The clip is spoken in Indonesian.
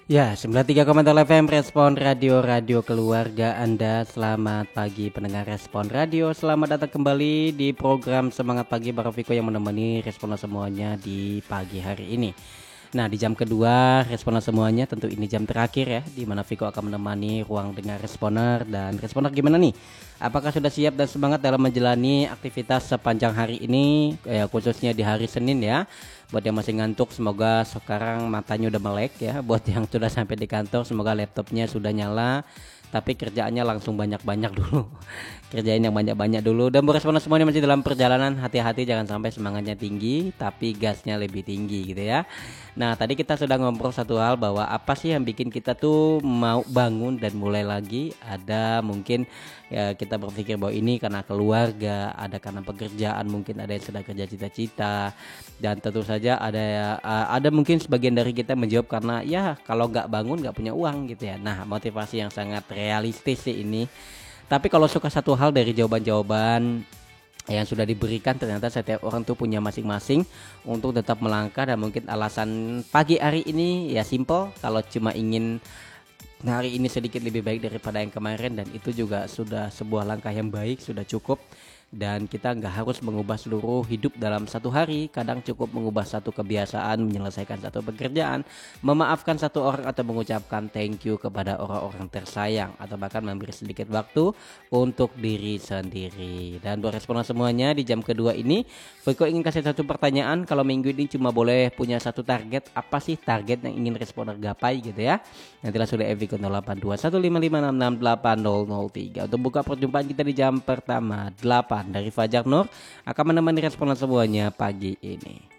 Ya, 93,0 FM Respon Radio Keluarga Anda. Selamat pagi pendengar Respon Radio. Selamat datang kembali di program Semangat Pagi bareng Viko yang menemani Responer semuanya di pagi hari ini. Nah, di jam kedua Responer semuanya, tentu ini jam terakhir ya, di mana Viko akan menemani ruang dengar Responer. Dan Responer gimana nih? Apakah sudah siap dan semangat dalam menjalani aktivitas sepanjang hari ini, khususnya di hari Senin ya? Buat yang masih ngantuk, semoga sekarang matanya udah melek ya. Buat yang sudah sampai di kantor, semoga laptopnya sudah nyala. Tapi kerjaannya langsung banyak-banyak dulu. Kerjain yang banyak-banyak dulu. Dan buat responden semuanya masih dalam perjalanan, hati-hati jangan sampai semangatnya tinggi tapi gasnya lebih tinggi gitu ya. Nah, tadi kita sudah ngobrol satu hal, bahwa apa sih yang bikin kita tuh mau bangun dan mulai lagi. Ada mungkin ya, kita berpikir bahwa ini karena keluarga, ada karena pekerjaan, mungkin ada yang sedang kerja cita-cita, dan tentu saja ada mungkin sebagian dari kita menjawab karena ya kalau nggak bangun nggak punya uang gitu ya. Nah, motivasi yang sangat realistis sih ini. Tapi kalau suka satu hal dari jawaban-jawaban yang sudah diberikan, ternyata setiap orang tuh punya masing-masing untuk tetap melangkah. Dan mungkin alasan pagi hari ini ya simple, kalau cuma ingin hari ini sedikit lebih baik daripada yang kemarin, dan itu juga sudah sebuah langkah yang baik, sudah cukup. Dan kita nggak harus mengubah seluruh hidup dalam satu hari. Kadang cukup mengubah satu kebiasaan, menyelesaikan satu pekerjaan, memaafkan satu orang, atau mengucapkan thank you kepada orang-orang tersayang, atau bahkan memberi sedikit waktu untuk diri sendiri. Dan buat responan semuanya, di jam kedua ini Viko ingin kasih satu pertanyaan. Kalau minggu ini cuma boleh punya satu target, apa sih target yang ingin responer gapai gitu ya? Nantilah sudah Viko 082155668003 untuk buka perjumpaan kita di jam pertama 8 dari Fajar Nur akan menemani responden semuanya pagi ini.